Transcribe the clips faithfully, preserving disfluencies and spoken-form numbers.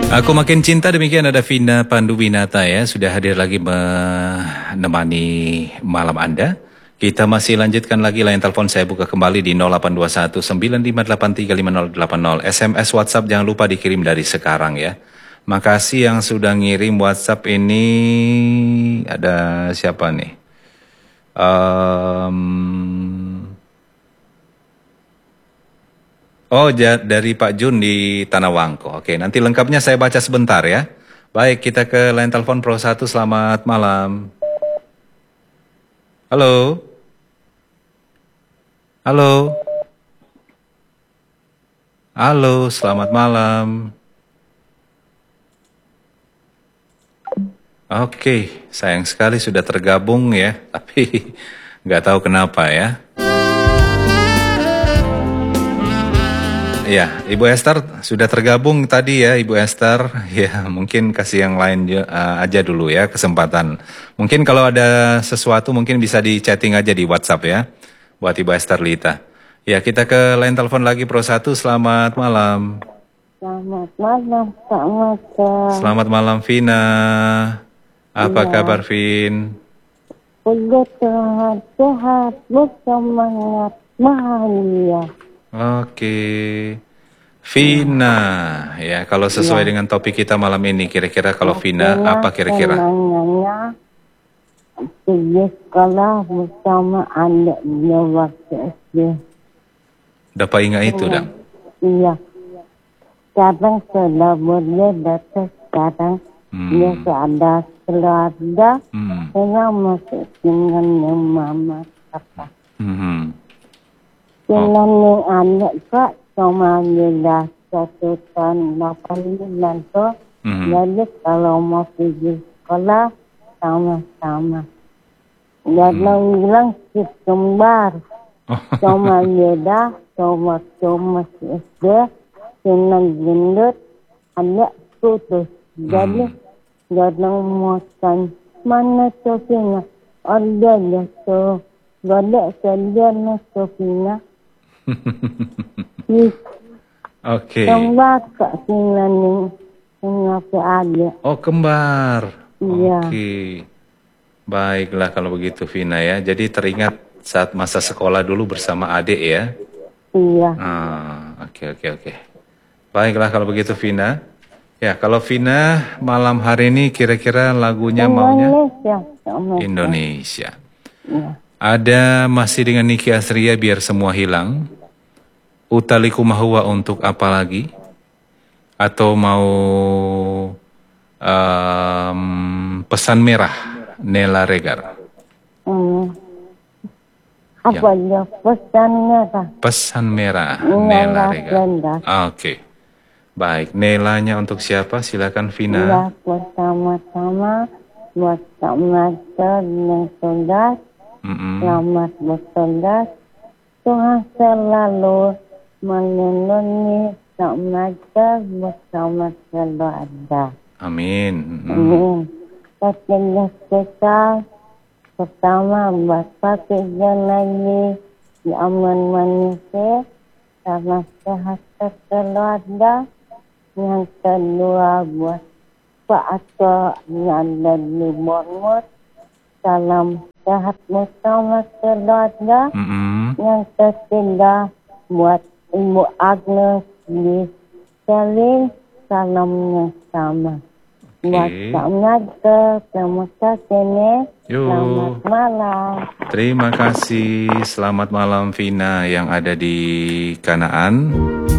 Aku makin cinta, demikian ada Vina Panduwinata ya, sudah hadir lagi menemani malam Anda. Kita masih lanjutkan lagi, line telepon saya buka kembali di nol delapan dua satu sembilan lima delapan tiga lima nol delapan nol. S M S WhatsApp jangan lupa dikirim dari sekarang ya. Makasih yang sudah ngirim WhatsApp ini. Ada siapa nih? Um, Oh, ja- dari Pak Jun di Tanah Wangko. Oke, nanti lengkapnya saya baca sebentar ya. Baik, kita ke line telepon Pro satu. Selamat malam. Halo. Halo. Halo, selamat malam. Oke, sayang sekali sudah tergabung ya, tapi nggak tahu kenapa ya. Ya, Ibu Esther sudah tergabung tadi ya, Ibu Esther. Ya, mungkin kasih yang lain uh, aja dulu ya kesempatan. Mungkin kalau ada sesuatu mungkin bisa di chatting aja di WhatsApp ya, buat Ibu Esther Lita. Ya, kita ke line telepon lagi Pro satu. Selamat malam. Selamat malam, Pak Mata. Selamat malam Vina. Apa Ya. kabar Vin? Udah sehat-sehat, bersemangat, bahagia. Oke. Vina, ya kalau sesuai Ya. dengan topik kita malam ini, kira-kira kalau Vina Masalah apa kira-kira? kenangannya pergi sekolah bersama adiknya waktu S D. Dapat ingat itu, Dang? Iya. Sekarang sudah boleh datang sekarang. Hmm. Dia ada keluarga. Hmm. Saya masuk dengan mama papa. Hmm. Dengan yang anak kak sama dia satu tahun delapan bulan tu. Hmm. Jadi kalau mau pergi sekolah sama-sama. Dan hmm. bilang si kembar. Oh. Sama dia sama sama si S D. Senang gendut. Anak putus. Jadi Hmm. jangan makan. Mana Sofina? Ada dia tu. Godek saja na Sofina. Oke. Kembar kak sini ni ngapa ada? Oh, kembar. Iya. Oke. Baiklah kalau begitu Vina ya. Jadi teringat saat masa sekolah dulu bersama adik ya. Iya. Ah, oke oke oke. Baiklah kalau begitu Vina. Ya, kalau Vina malam hari ini kira-kira lagunya maunya Indonesia. Sama Indonesia. Iya. Ada masih dengan Niki Astria, Biar Semua Hilang. Utaliku Mahua untuk apa lagi? Atau mau um, Pesan Merah, Nela Regar? Hmm. Apa dia pesannya tak? Pesan Merah, Nela Nela Regar. Regar. Ah, Oke. Baik, Nelanya untuk siapa? Silakan Vina. Ya, pertama-tama buat Kak Mata dan Sodat. Mm-mm. Selamat bersodat. Tuhan selalu melindungi Kak Mata bersama keluarga. Amin. Mm. Amin. Ketiga kita pertama Bapak kerja lagi di aman manusia sama sehat keluarga. Yang kedua buat Pak Ato yang ada di Bournemouth. Salam sehat bersama keluarga. Mm-mm. Yang ketiga buat Ibu Agnes di Selin. Salamnya sama. Buat Kak Nada, terima kasih nih. Yo. Selamat malam. Terima kasih. Selamat malam Vina yang ada di Kanaan.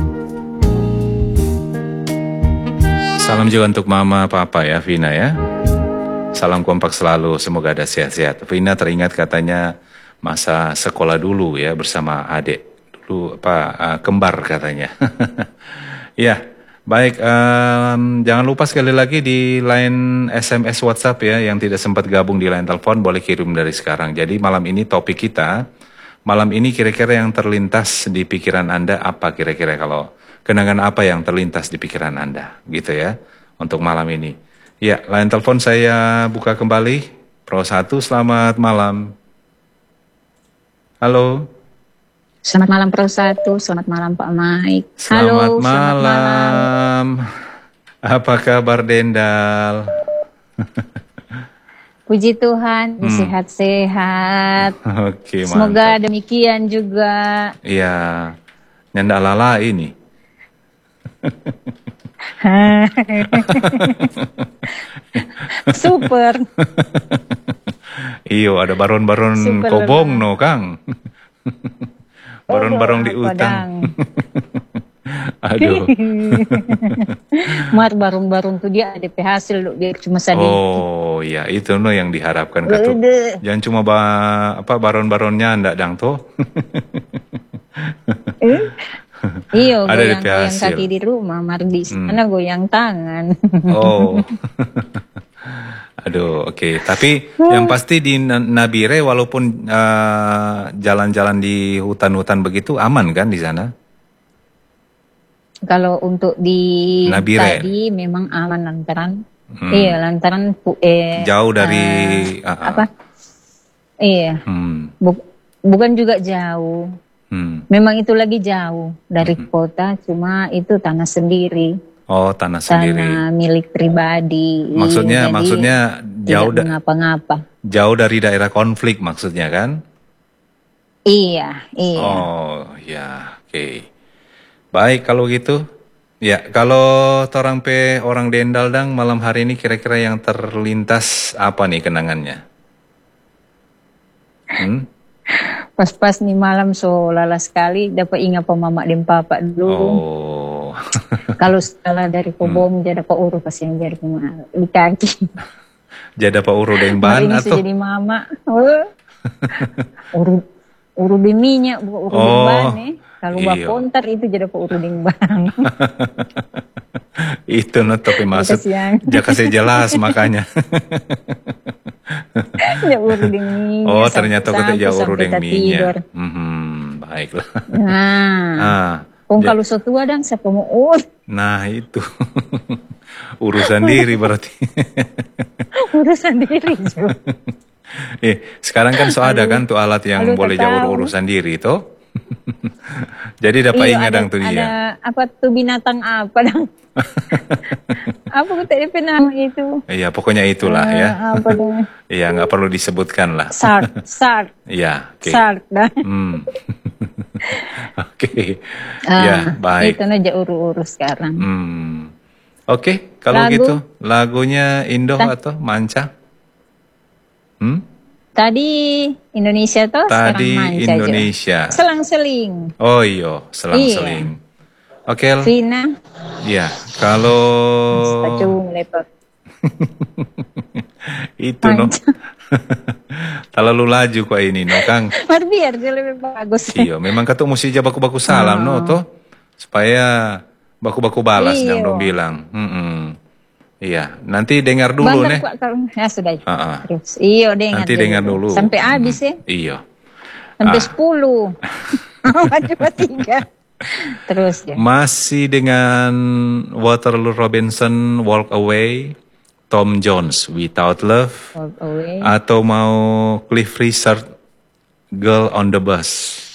Salam juga untuk mama papa ya Vina ya. Salam kompak selalu, semoga ada sehat-sehat. Vina teringat katanya masa sekolah dulu ya bersama adik. Dulu apa uh, kembar katanya. Ya, baik. Um, jangan lupa sekali lagi di line S M S WhatsApp ya, yang tidak sempat gabung di line telepon boleh kirim dari sekarang. Jadi malam ini topik kita, malam ini kira-kira yang terlintas di pikiran Anda apa kira-kira, kalau kenangan apa yang terlintas di pikiran Anda gitu ya untuk malam ini. Ya, line telepon saya buka kembali. Pro satu, selamat malam. Halo. Selamat malam Pro satu, selamat malam Pak Mike. Selamat Halo, malam. selamat malam. Apa kabar Dendal? Puji Tuhan, Hmm. sehat-sehat. Oke, Semoga mantap. demikian juga. Iya, nyanda lala ini. Super. Iyo, ada baron-baron Super kobong lelah. no, Kang. Baron-baron di Apa, utang. Dang? Aduh. Mar barung-barung tuh dia ada hasil loh, biar cuma sedikit. Oh, ya itu no yang diharapkan Kak tuh. Udah. Jangan cuma ba apa baron-baronnya ndak dang tuh. Eh? Iya, Ada D P goyang-goyang hasil. kaki di rumah, Mar di sana goyang tangan. Oh. Aduh, oke. Tapi yang pasti di Na- Nabire walaupun eh, jalan-jalan di hutan-hutan begitu aman kan di sana? Kalau untuk di Nabire. tadi memang aman lantaran, Hmm. iya lantaran pu- eh, Jauh dari eh, ah, ah. apa? Iya, Hmm. bu- bukan juga jauh. Hmm. Memang itu lagi jauh dari kota, cuma itu tanah sendiri, Oh, tanah sendiri. tanah milik pribadi. Maksudnya Jadi maksudnya jauh tidak da- mengapa-ngapa. jauh dari daerah konflik maksudnya kan? Iya, iya. Oh, ya, oke. Baik kalau gitu. Ya, kalau torang pe orang Dendal dang malam hari ini kira-kira yang terlintas apa nih kenangannya? Hmm? Pas-pas nih malam so lala sekali dapat ingat pa mama dan papa dulu. Oh. Kalau setelah dari kobong dia dapat urus pas yang jadi pema- di kaki. Jada Pak Uru deng ban Hari ini atau? saya jadi mama. Oh. Uru uru di minyak bukan uru Oh, di ban eh. Kalau iya. bak kontar itu jadi dapat uru di ban. Itu no tapi maksud siang. jaka saya jelas makanya. Ya uru di minyak. Oh, ternyata kita sampai- jauh Uru sampai deng tak tidur. minyak. Mhm, baiklah. Nah, Ah, kong ja- kalau setua dan siapa mau ur? nah itu urusan diri berarti. Urusan diri juga. Eh, sekarang kan so ada kan tuh alat yang aduh, boleh tak jauh tahu. urusan diri toh. Jadi dapat Iya, ingat ada, dang tuh ada dia. apa tuh binatang apa dang? Apa kita D P nama itu? Iya, pokoknya itulah Eh, ya. Apa dong? Iya, nggak perlu disebutkan lah. Shark, shark, Iya, oke. shark dah. Hmm. Oke. Ah, Ya, baik. Itu aja urus-urus sekarang. Hmm. Oke, kalau Lagu? gitu lagunya Indo Ta- atau Manca? Hmm? Tadi Indonesia toh, Tadi sekarang manca aja. Indonesia. Selang-seling. Oh iyo, selang-seling. Oke, El. Vina, Ya, kalau pacung lepot. itu no. Terlalu laju kok ini no, Kang. Mar biar dia lebih bagus. Iya, memang kata mesti aja baku-baku salam no toh. Supaya baku-baku balas Iya. yang dong bilang. Mm-mm. Iya, nanti dengar dulu Bantar nih. Pak, kalau ya sudah. Ah, ah. Terus, iyo dengar. Nanti dengar dulu. Sampai habis ya. Iya. Sampai Ah. sepuluh. Cuma tiga. Terus ya. Masih dengan Waterloo Robinson Walk Away, Tom Jones Without Love, Walk away. atau mau Cliff Richard Girl on the Bus?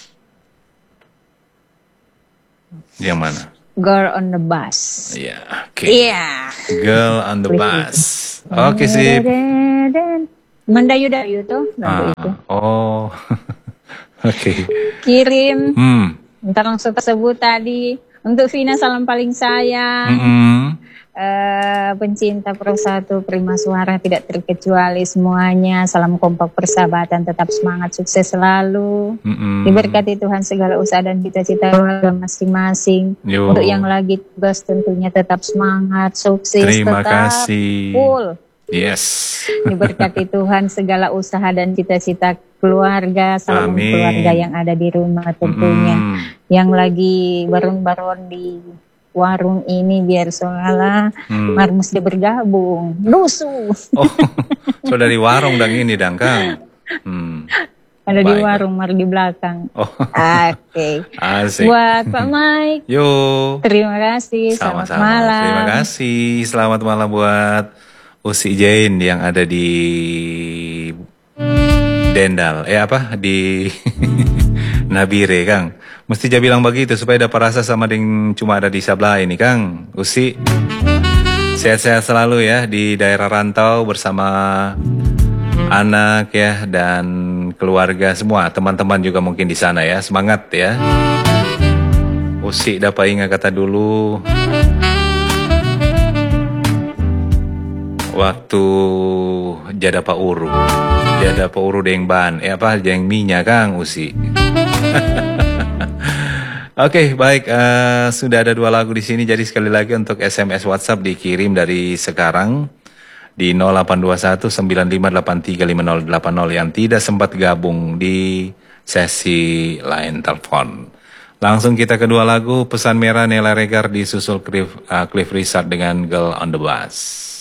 Yang mana? Girl on the bus. Iya, oke. Iya. Girl on the Bus. Oke sip. Mendayu-dayu tuh lagu Ah, itu. oh, oke. Kirim. Hmm. Ntar langsung tersebut tadi. Untuk Vina salam paling sayang. Mm-mm. Eh, pencinta Pro satu Prima Suara tidak terkecuali semuanya. Salam kompak persahabatan, tetap semangat, sukses selalu. Mm-mm. Diberkati Tuhan segala usaha dan cita-cita keluarga masing-masing. Yo. Untuk yang lagi tugas tentunya tetap semangat, sukses, Terima tetap kasih. full. Yes. Diberkati Tuhan segala usaha dan cita-cita keluarga, salam Amin. keluarga yang ada di rumah tentunya. Mm-mm. Yang lagi baron-baron di warung ini biar soalnya Hmm. Mar mesti bergabung. Lusuh. Oh, so dari warung dang ini dang Kang. Hmm. Ada di Baik. warung Mar di belakang. Oh, Oke. asik. Buat Pak Mike, Yo. terima kasih. Selamat Sama-sama. malam. Terima kasih. Selamat malam buat Usi Jain yang ada di Dendal. Eh apa? Di Nabire, Kang. Mesti dia bilang begitu supaya dapat rasa sama dengan cuma ada di sebelah ini, Kang. Usi. Sehat-sehat selalu ya di daerah rantau bersama anak ya dan keluarga semua, teman-teman juga mungkin di sana ya. Semangat ya. Usi dapat ingat kata dulu waktu jada Pak Uru. Jada Pak Uru deng ban, eh apa deng minyak Kang Usi. Oke, okay, baik. Uh, sudah ada dua lagu di sini. Jadi sekali lagi untuk S M S WhatsApp dikirim dari sekarang di nol delapan dua satu sembilan lima delapan tiga lima nol delapan nol yang tidak sempat gabung di sesi line telepon. Langsung kita kedua lagu, Pesan Merah Nela Regar disusul Cliff, uh, Cliff Richard dengan Girl on the Bus.